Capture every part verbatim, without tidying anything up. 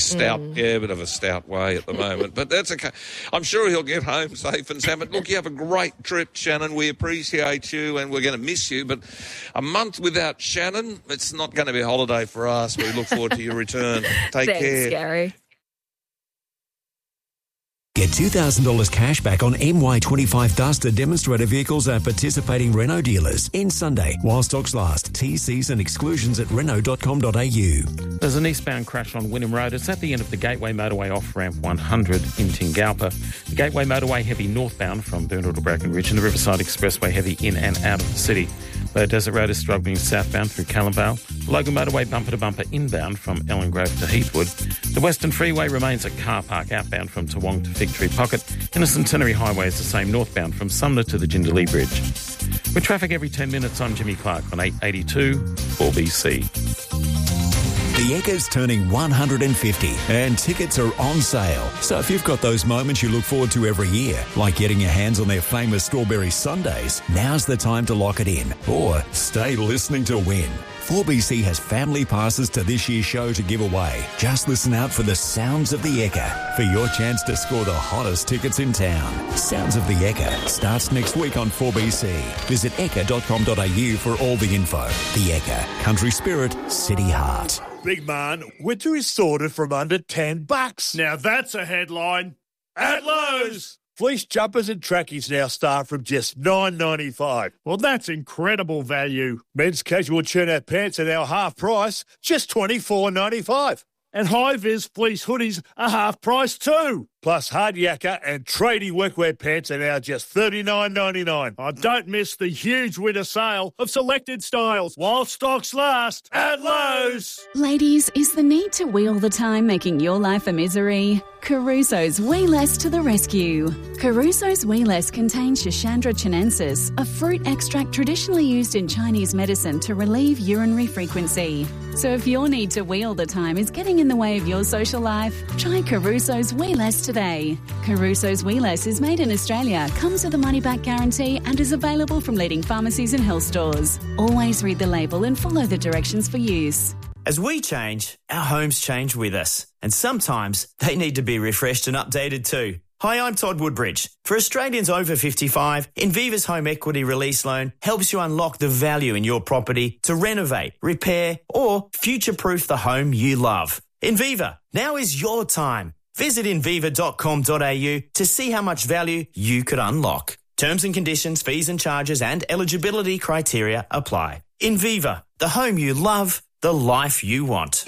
stout, Mm. yeah, a bit of a stout way at the moment. But that's okay. I'm sure he'll get home safe and sound. But look, you have a great trip, Shannon. We appreciate you and we're going to miss you. But a month without Shannon, it's not going to be a holiday for us. We look forward to your return. Take Thanks, care. Gary. Get two thousand dollars cash back on M Y twenty-five Duster demonstrator vehicles at participating Renault dealers in Sunday while stocks last. T Cs and exclusions at renault dot com dot a u. There's an eastbound crash on Wynnum Road. It's at the end of the Gateway Motorway off-ramp one hundred in Tingalpa. The Gateway Motorway heavy northbound from Burnwood to Brackenridge, and the Riverside Expressway heavy in and out of the city. The Desert Road is struggling southbound through Callumvale. The Logan Motorway bumper-to-bumper inbound from Ellen Grove to Heathwood. The Western Freeway remains a car park outbound from Toowong to Fig Tree Pocket. And the Centenary Highway is the same northbound from Sumner to the Jindalee Bridge. With traffic every ten minutes, I'm Jimmy Clark on eight eighty-two four B C. The Ekka's turning one hundred fifty and tickets are on sale. So if you've got those moments you look forward to every year, like getting your hands on their famous strawberry sundaes, now's the time to lock it in. Or stay listening to win. four B C has family passes to this year's show to give away. Just listen out for the Sounds of the Ekka for your chance to score the hottest tickets in town. Sounds of the Ekka starts next week on four B C. Visit ekka dot com dot a u for all the info. The Ekka, country spirit, city heart. Big man, winter is sorted from under ten bucks. Now that's a headline. At Lowe's. Fleece jumpers and trackies now start from just nine ninety-five. Well, that's incredible value. Men's casual turnout pants are now half price, just twenty-four ninety-five. And high-vis fleece hoodies are half price too. Plus hard yakka and tradie workwear pants are now just thirty-nine ninety-nine. Oh, don't miss the huge winter sale of selected styles while stocks last at Lowe's. Ladies, is the need to wheel the time making your life a misery? Caruso's Wee Less to the rescue. Caruso's Wee Less contains Schisandra chinensis, a fruit extract traditionally used in Chinese medicine to relieve urinary frequency. So if your need to wheel the time is getting in the way of your social life, try Caruso's Wee Less today. Caruso's Wee Less is made in Australia, comes with a money-back guarantee and is available from leading pharmacies and health stores. Always read the label and follow the directions for use. As we change, our homes change with us. And sometimes they need to be refreshed and updated too. Hi, I'm Todd Woodbridge. For Australians over fifty-five, Inviva's Home Equity Release Loan helps you unlock the value in your property to renovate, repair or future-proof the home you love. Inviva, now is your time. Visit inviva dot com dot a u to see how much value you could unlock. Terms and conditions, fees and charges and eligibility criteria apply. Inviva, the home you love, the life you want.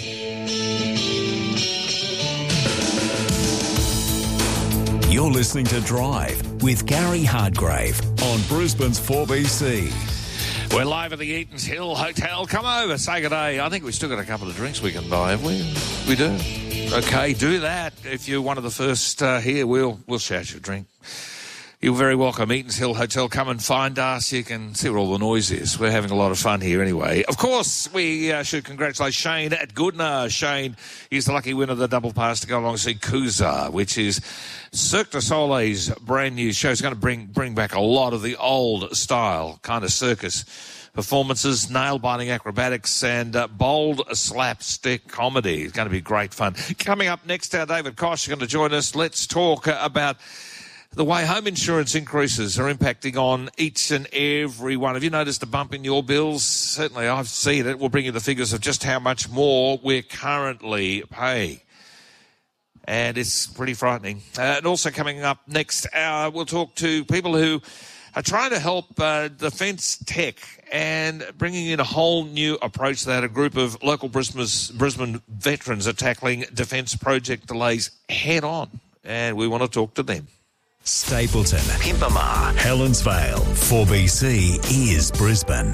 You're listening to Drive with Gary Hardgrave on Brisbane's four B C. We're live at the Eatons Hill Hotel. Come over, say good day. I think we've still got a couple of drinks we can buy, have we? We do. Okay, do that. If you're one of the first uh, here, we'll we'll shout you a drink. You're very welcome. Eatons Hill Hotel. Come and find us. You can see what all the noise is. We're having a lot of fun here anyway. Of course, we uh, should congratulate Shane at Goodna. Shane is the lucky winner of the double pass to go along and see Kuza, which is Cirque du Soleil's brand new show. It's going to bring bring back a lot of the old style kind of circus performances, nail-biting acrobatics, and uh, bold slapstick comedy. It's going to be great fun. Coming up next, our David Koch is going to join us. Let's talk uh, about the way home insurance increases are impacting on each and every one. Have you noticed a bump in your bills? Certainly I've seen it. We'll bring you the figures of just how much more we're currently paying. And it's pretty frightening. Uh, and also coming up next hour, we'll talk to people who are trying to help uh, defence tech and bringing in a whole new approach to that. A group of local Brisbane veterans are tackling defence project delays head on. And we want to talk to them. Stapleton, Pimpama, Helensvale, four B C is Brisbane.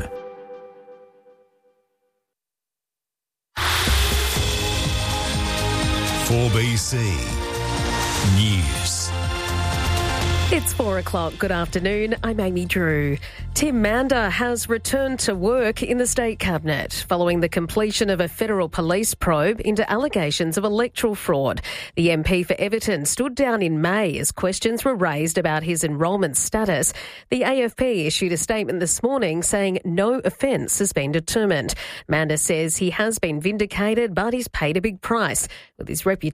four B C News. It's four o'clock. Good afternoon. I'm Amy Drew. Tim Mander has returned to work in the State Cabinet following the completion of a federal police probe into allegations of electoral fraud. The M P for Everton stood down in May as questions were raised about his enrolment status. The A F P issued a statement this morning saying no offence has been determined. Mander says he has been vindicated, but he's paid a big price, with his reputation